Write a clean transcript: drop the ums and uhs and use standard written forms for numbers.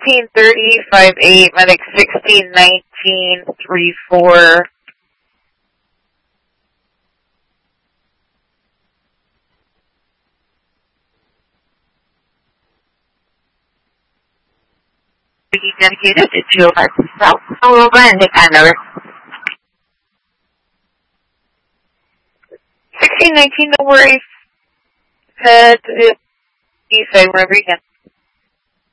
1630-58, medic 1619-34. Dedicated to 205 South. So we'll go ahead and take that number. 1619, no worries. Head to the east side wherever you can.